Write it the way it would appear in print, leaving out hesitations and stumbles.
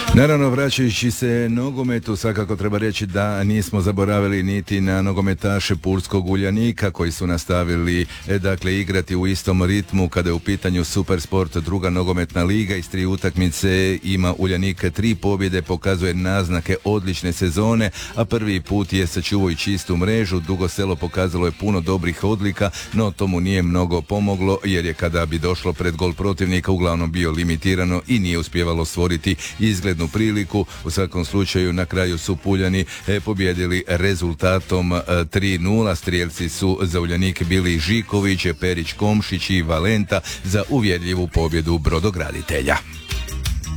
Naravno, vraćajući se nogometu, svakako treba reći da nismo zaboravili niti na nogometaše Pulskog Uljanika koji su nastavili igrati u istom ritmu kada je u pitanju Supersport, druga nogometna liga. Iz 3 utakmice ima Uljanik 3 pobjede, pokazuje naznake odlične sezone, a prvi put je sačuvao i čistu mrežu. Dugo Selo pokazalo je puno dobrih odlika, no tomu nije mnogo pomoglo jer je kada bi došlo pred gol protivnika uglavnom bio limitirano i nije uspjevalo stvoriti izglednu priliku. U svakom slučaju na kraju su Puljani pobjedili rezultatom 3:0. Strijelci su za Uljanik bili Žiković, Perić, Komšić i Valenta za uvjerljivu pobjedu brodograditelja.